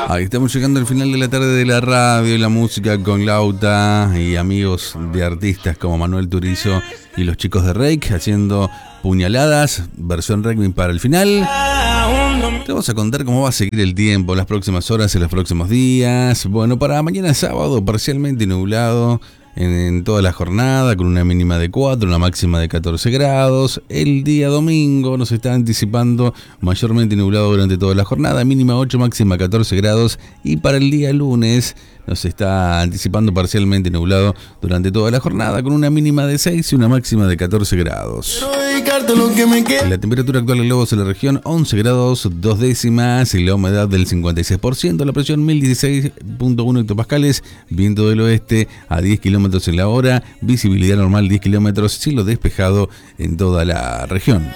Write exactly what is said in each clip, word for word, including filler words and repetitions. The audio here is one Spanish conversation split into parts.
Ahí estamos llegando al final de la tarde de la radio y la música con Lauta y amigos de artistas como Manuel Turizo y los chicos de Reik haciendo puñaladas, versión Requiem para el final. Te vamos a contar cómo va a seguir el tiempo, las próximas horas y los próximos días. Bueno, para mañana sábado parcialmente nublado en, en toda la jornada, con una mínima de cuatro, una máxima de catorce grados. El día domingo nos está anticipando mayormente nublado durante toda la jornada, mínima ocho, máxima catorce grados. Y para el día lunes nos está anticipando parcialmente nublado durante toda la jornada, con una mínima de seis y una máxima de catorce grados. La temperatura actual en Lobos en la región once grados, dos décimas, y la humedad del cincuenta y seis por ciento, la presión mil dieciséis punto uno hectopascales, viento del oeste a diez kilómetros en la hora, visibilidad normal diez kilómetros, cielo despejado en toda la región.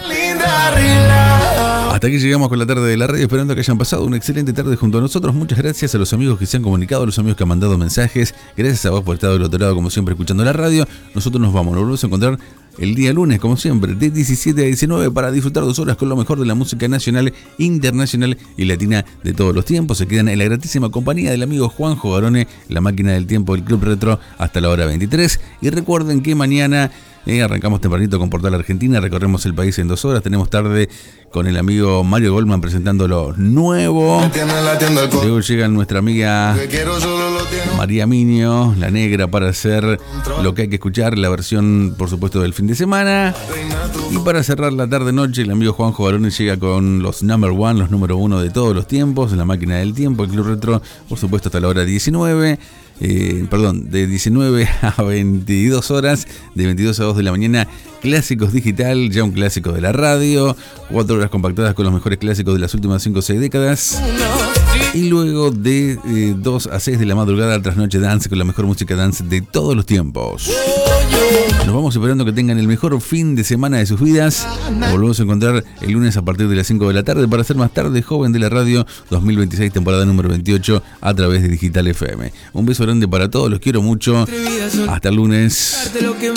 Hasta aquí llegamos con la tarde de la radio, esperando que hayan pasado una excelente tarde junto a nosotros. Muchas gracias a los amigos que se han comunicado, a los amigos que han mandado mensajes. Gracias a vos por estar del otro lado, como siempre, escuchando la radio. Nosotros nos vamos, nos volvemos a encontrar el día lunes, como siempre, de diecisiete a diecinueve, para disfrutar dos horas con lo mejor de la música nacional, internacional y latina de todos los tiempos. Se quedan en la gratísima compañía del amigo Juanjo Barone, la máquina del tiempo del Club Retro, hasta la hora veintitrés. Y recuerden que mañana eh, arrancamos tempranito con Portal Argentina, recorremos el país en dos horas. Tenemos tarde con el amigo Mario Goldman presentando lo nuevo. Luego llega nuestra amiga María Minio, la negra, para hacer lo que hay que escuchar, la versión, por supuesto, del fin de semana. Y para cerrar la tarde-noche, el amigo Juanjo Barone llega con los number one, los número uno de todos los tiempos, la máquina del tiempo, el Club Retro, por supuesto, hasta la hora diecinueve. Eh, perdón, de diecinueve a veintidós horas, de veintidós a dos de la mañana, Clásicos Digital, ya un clásico de la radio, cuatro horas compactadas con los mejores clásicos de las últimas cinco o seis décadas. Y luego de eh, dos a seis de la madrugada, Trasnoche Dance, con la mejor música dance de todos los tiempos. Nos vamos esperando que tengan el mejor fin de semana de sus vidas. Nos volvemos a encontrar el lunes a partir de las cinco de la tarde para hacer más tarde Joven de la Radio dos mil veintiséis, temporada número veintiocho, a través de Digital F M. Un beso grande para todos, los quiero mucho. Hasta el lunes.